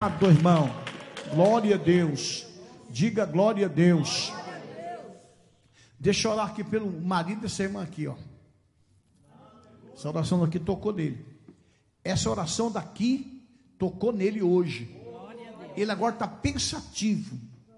Irmão, glória a Deus. Diga glória a Deus. Deixa eu orar aqui pelo marido dessa irmã aqui, ó. Essa oração daqui tocou nele. Essa oração daqui tocou nele hoje. Ele agora está pensativo.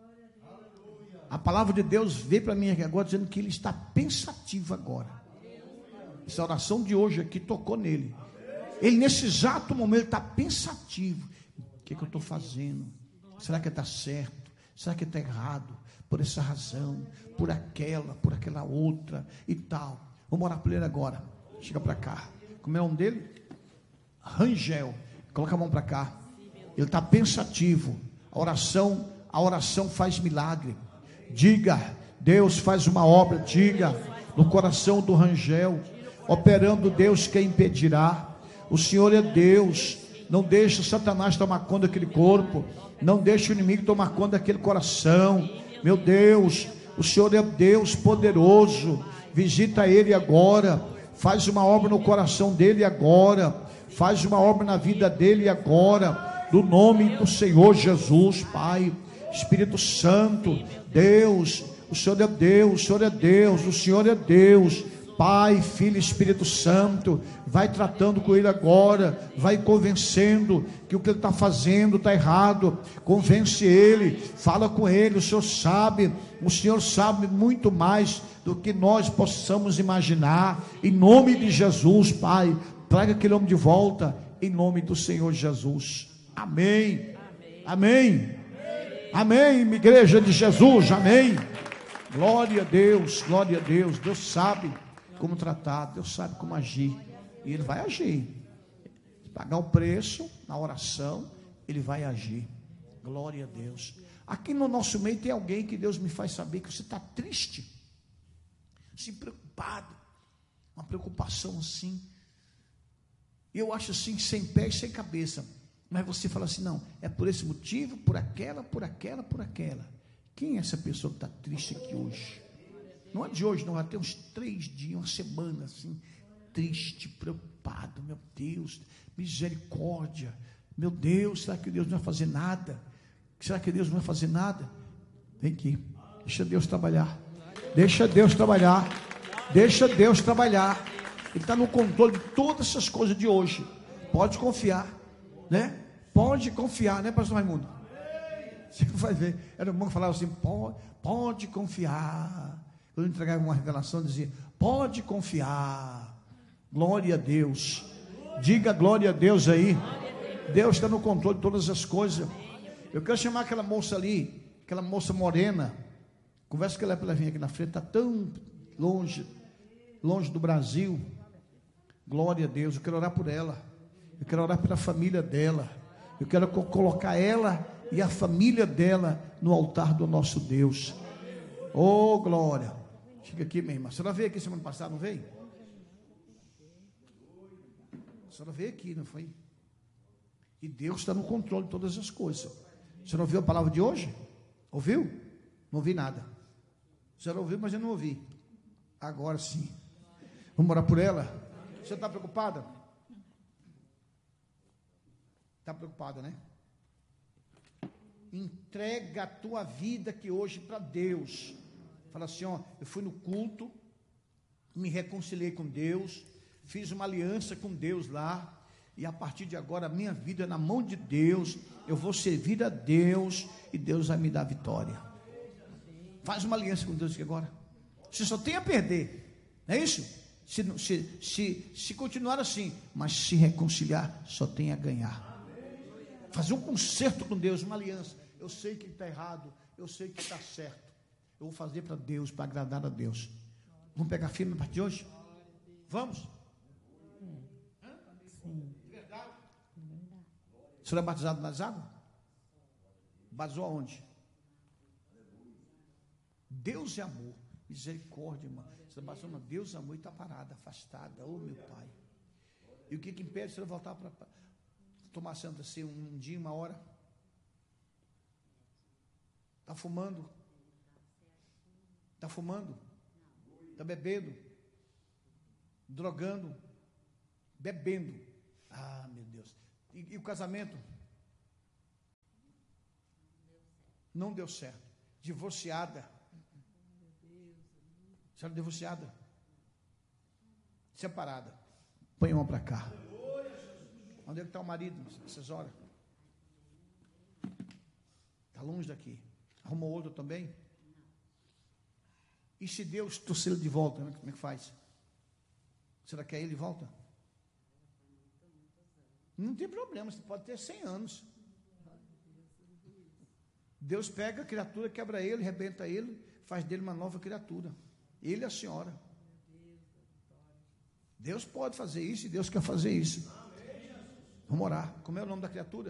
A palavra de Deus veio para mim aqui agora dizendo que ele está pensativo agora. Essa oração de hoje aqui tocou nele. Ele nesse exato momento está pensativo. O que eu estou fazendo? Será que está certo? Será que está errado? Por essa razão, por aquela outra e tal. Vamos orar por ele agora. Chega para cá. Como é o nome dele? Rangel. Coloca a mão para cá. Ele está pensativo. A oração faz milagre. Diga, Deus faz uma obra. Diga, no coração do Rangel. Operando Deus, quem impedirá? O Senhor é Deus. Não deixe Satanás tomar conta daquele corpo. Não deixe o inimigo tomar conta daquele coração. Meu Deus, o Senhor é Deus poderoso. Visita ele agora. Faz uma obra no coração dele agora. Faz uma obra na vida dele agora. No nome do Senhor Jesus, Pai. Espírito Santo, Deus. O Senhor é Deus, o Senhor é Deus, o Senhor é Deus. Pai, Filho e Espírito Santo, vai tratando com ele agora, vai convencendo que o que ele está fazendo está errado, convence ele, fala com ele. O Senhor sabe muito mais do que nós possamos imaginar. Em nome de Jesus, Pai, traga aquele homem de volta, em nome do Senhor Jesus. Amém, amém, amém, igreja de Jesus, amém. Glória a Deus, glória a Deus. Deus sabe como tratar, Deus sabe como agir, e Ele vai agir. Pagar o preço na oração, Ele vai agir. Glória a Deus. Aqui no nosso meio tem alguém que Deus me faz saber que você está triste, assim, preocupado, uma preocupação assim, eu acho assim, sem pé e sem cabeça, mas você fala assim, não, é por esse motivo, por aquela. Quem é essa pessoa que está triste aqui hoje? Não é de hoje, não, vai ter uns 3 dias, uma semana assim, triste, preocupado. Meu Deus, misericórdia. Meu Deus, será que Deus não vai fazer nada? Será que Deus não vai fazer nada? Vem aqui, deixa Deus trabalhar. Deixa Deus trabalhar. Deixa Deus trabalhar. Ele está no controle de todas essas coisas de hoje. Pode confiar, né? Pode confiar, né, pastor Raimundo? Você vai ver. Era bom falar assim, pode confiar. Quando eu entregava uma revelação, dizia, pode confiar. Glória a Deus. Diga glória a Deus aí. Deus está no controle de todas as coisas. Eu quero chamar aquela moça ali, aquela moça morena. Conversa com ela para ela vir aqui na frente. Está tão longe do Brasil. Glória a Deus. Eu quero orar por ela. Eu quero orar pela família dela. Eu quero colocar ela e a família dela no altar do nosso Deus. Oh, glória. Chega aqui, minha irmã. A senhora veio aqui semana passada, não veio? A senhora veio aqui, não foi? E Deus está no controle de todas as coisas. A senhora ouviu a palavra de hoje? Ouviu? Não ouvi nada. A senhora ouviu, mas eu não ouvi. Agora sim. Vamos orar por ela? Você está preocupada? Está preocupada, né? Entrega a tua vida aqui hoje para Deus. Fala assim, ó, eu fui no culto, me reconciliei com Deus, fiz uma aliança com Deus lá, e a partir de agora a minha vida é na mão de Deus, eu vou servir a Deus, e Deus vai me dar vitória. Faz uma aliança com Deus aqui agora. Você só tem a perder, não é isso? Se continuar assim, mas se reconciliar, só tem a ganhar. Fazer um concerto com Deus, uma aliança. Eu sei que está errado, eu sei que está certo. Eu vou fazer para Deus, para agradar a Deus. Vamos pegar firme a partir de hoje? Vamos? Sim. Verdade? O senhor é batizado nas águas? Batizou aonde? Deus é amor. Misericórdia, irmã. Você batizou na Deus é amor e está parada, afastada. Oh, meu Pai. E o que impede você voltar para tomar Santa Ceia um dia, uma hora? Está fumando? Está fumando? Está bebendo? Drogando? Bebendo? Ah, meu Deus. E o casamento? Não deu certo. Divorciada. Senhora divorciada. Separada. Põe a mão para cá. Onde é que está o marido? Essas horas. Está longe daqui. Arrumou outro também? E se Deus trouxer ele de volta, como é que faz? Será que é ele volta? Não tem problema, você pode ter 100 anos. Deus pega a criatura, quebra ele, arrebenta ele, faz dele uma nova criatura. Ele e a senhora. Deus pode fazer isso e Deus quer fazer isso. Vamos orar. Como é o nome da criatura?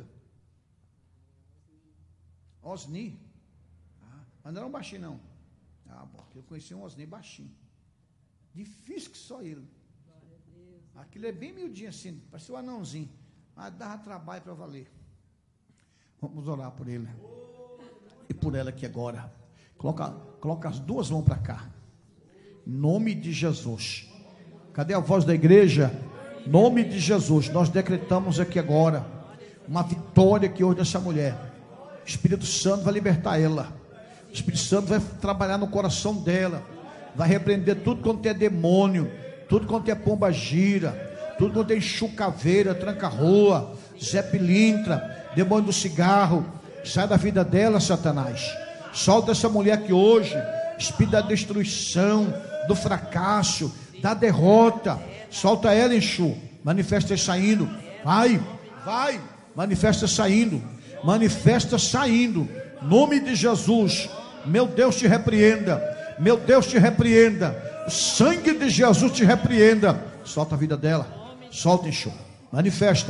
Osni. Mas não era um baixinho, não. Bom, eu conheci um Osni baixinho. Difícil que só ele. Aquilo é bem miudinho assim, parecia um anãozinho. Mas dava trabalho para valer. Vamos orar por ele. E por ela aqui agora. Coloca as duas mãos para cá. Em nome de Jesus. Cadê a voz da igreja? Em nome de Jesus. Nós decretamos aqui agora uma vitória aqui hoje dessa mulher. O Espírito Santo vai libertar ela. O Espírito Santo vai trabalhar no coração dela. Vai repreender tudo quanto é demônio. Tudo quanto é pomba gira. Tudo quanto é chucaveira, tranca-rua, Zé Pilintra, demônio do cigarro. Sai da vida dela, Satanás. Solta essa mulher aqui hoje. Espírito da destruição, do fracasso, da derrota. Solta ela, Exu. Manifesta saindo. Vai. Manifesta saindo. Manifesta saindo. Nome de Jesus. Meu Deus te repreenda. Meu Deus te repreenda. O sangue de Jesus te repreenda. Solta a vida dela. Solta, Exu. Manifesta.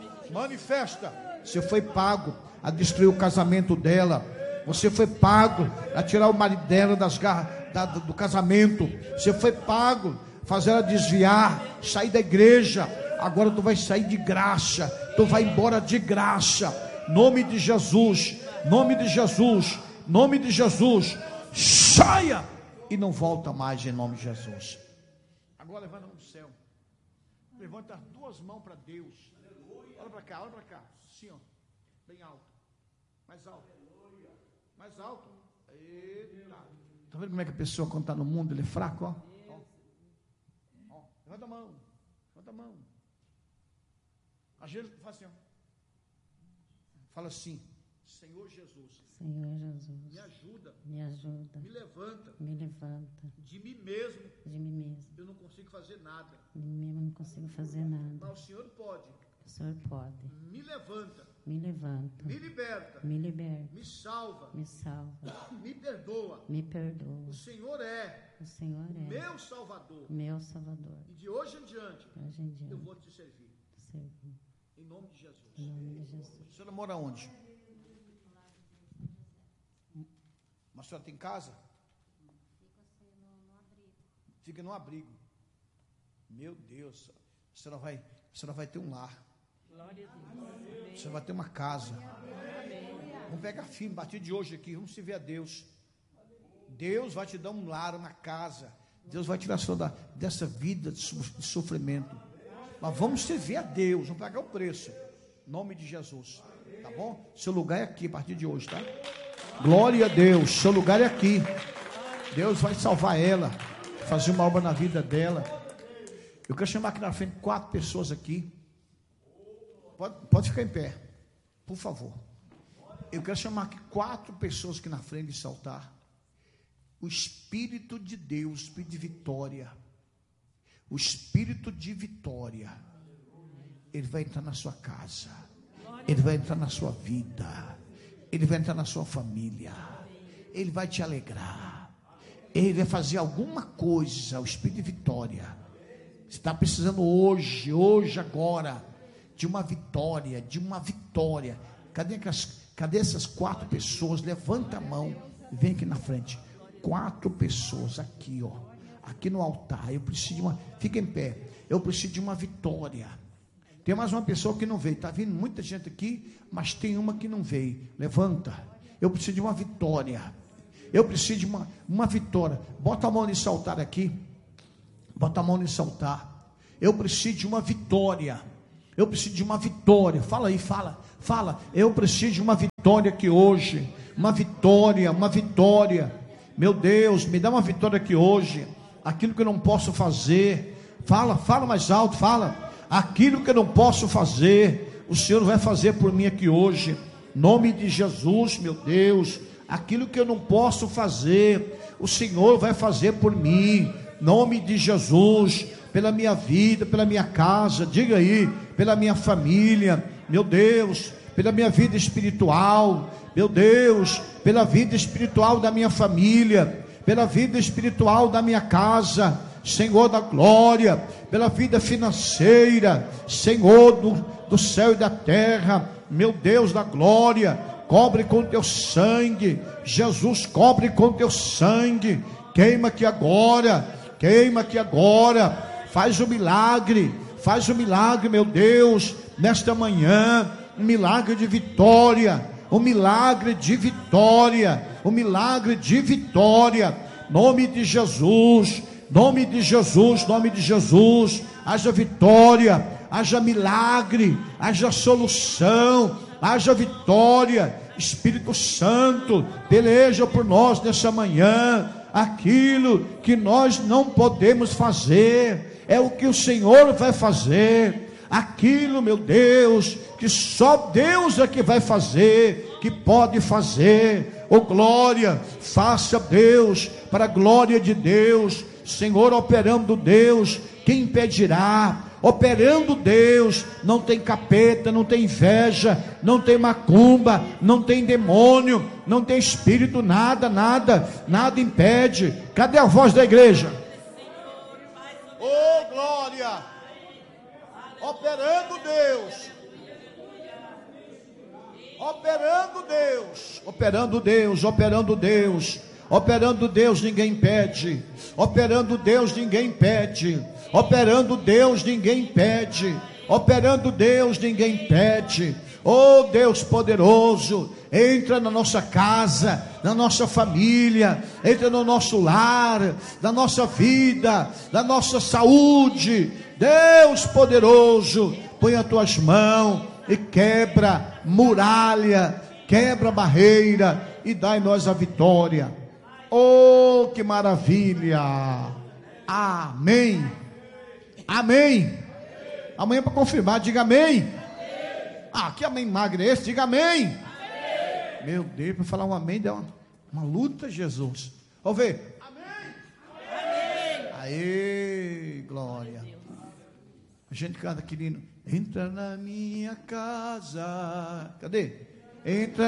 Você foi pago a destruir o casamento dela. Você foi pago a tirar o marido dela das garras do casamento. Você foi pago fazer ela desviar, sair da igreja. Agora tu vai sair de graça. Tu vai embora de graça. Nome de Jesus. Nome de Jesus. Nome de Jesus. Saia e não volta mais em nome de Jesus. Agora levanta no céu. Levanta as duas mãos para Deus. Olha para cá, olha para cá. Assim, ó. Bem alto. Mais alto. Mais alto. Eita. Tá vendo como é que a pessoa, quando está no mundo, ele é fraco, ó? Ó. Levanta a mão. Levanta a mão. Ajeita, faz assim, ó. Fala assim: Senhor Jesus. Senhor Jesus. Me ajuda. Me ajuda. Me levanta. Me levanta. De mim mesmo. De mim mesmo. Eu não consigo fazer nada. De mim mesmo não consigo fazer nada. Mas o Senhor pode. O Senhor pode. Me levanta. Me levanta. Me liberta. Me liberta. Me salva. Me salva. Me perdoa. Me perdoa. O Senhor é O Senhor é meu Salvador. meu Salvador. E de hoje em diante, Hoje em dia eu vou te servir. servir. Em nome de Jesus. Em nome de Jesus. A senhora mora onde? Mas a senhora tem casa? Fica no abrigo. Meu Deus. A senhora vai ter um lar. A senhora vai ter uma casa. Vamos pegar firme, a partir de hoje aqui, vamos servir a Deus. Deus vai te dar um lar, uma casa. Deus vai tirar a senhora dessa vida de sofrimento. Mas vamos servir a Deus, vamos pagar o preço. Em nome de Jesus. Tá bom? Seu lugar é aqui a partir de hoje, tá? Glória a Deus, seu lugar é aqui. Deus vai salvar ela, fazer uma obra na vida dela. Eu quero chamar aqui na frente 4 pessoas aqui. Pode ficar em pé, por favor. Eu quero chamar aqui 4 pessoas aqui na frente e saltar. O Espírito de Deus, o Espírito de vitória. O Espírito de vitória. Ele vai entrar na sua casa. Ele vai entrar na sua vida. Ele vai entrar na sua família. Ele vai te alegrar. Ele vai fazer alguma coisa. O Espírito de vitória. Você está precisando hoje, agora, de uma vitória, Cadê essas 4 pessoas? Levanta a mão e vem aqui na frente. 4 pessoas aqui, ó. Aqui no altar. Eu preciso de uma. Fica em pé. Eu preciso de uma vitória. Tem mais uma pessoa que não veio. Está vindo muita gente aqui, mas tem uma que não veio. Levanta. Eu preciso de uma vitória. Eu preciso de uma vitória. Bota a mão nesse altar aqui. Bota a mão nesse altar. Eu preciso de uma vitória. Fala aí, fala. Eu preciso de uma vitória aqui hoje. uma vitória, uma vitória. Meu Deus, me dá uma vitória aqui hoje. Aquilo que eu não posso fazer, fala mais alto, fala. Aquilo que eu não posso fazer, o Senhor vai fazer por mim aqui hoje. Nome de Jesus, meu Deus. Aquilo que eu não posso fazer, o Senhor vai fazer por mim. Nome de Jesus, pela minha vida, pela minha casa, diga aí, pela minha família, meu Deus, pela minha vida espiritual, meu Deus, pela vida espiritual da minha família, pela vida espiritual da minha casa, Senhor da glória, pela vida financeira, Senhor do céu e da terra, meu Deus da glória, cobre com teu sangue, Jesus, cobre com teu sangue, queima aqui agora, faz o milagre, meu Deus, nesta manhã, um milagre de vitória, nome de Jesus, haja vitória, haja milagre, haja solução, haja vitória. Espírito Santo, peleja por nós nessa manhã. Aquilo que nós não podemos fazer, é o que o Senhor vai fazer. Aquilo, meu Deus, que só Deus é que vai fazer, que pode fazer. Oh glória, faça Deus, para a glória de Deus. Senhor, operando Deus, quem impedirá? Operando Deus, não tem capeta, não tem inveja, não tem macumba, não tem demônio, não tem espírito, nada impede. Cadê a voz da igreja? Oh glória, operando Deus, ninguém impede. Operando Deus, ninguém impede. Oh Deus poderoso, entra na nossa casa, na nossa família, entra no nosso lar, na nossa vida, na nossa saúde. Deus poderoso, põe as tuas mãos e quebra muralha, quebra barreira e dai-nos a vitória. Oh, que maravilha! Amém. Amanhã para confirmar, diga amém. Que amém magre é esse? Diga amém. Meu Deus, para falar um amém deu uma luta, Jesus. Vamos ver. Amém. Aê, glória. A gente canta aqui lindo. Entra na minha casa. Cadê? Entra